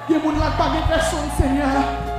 Il y a des gens qui n'ont pas de personne, Seigneur.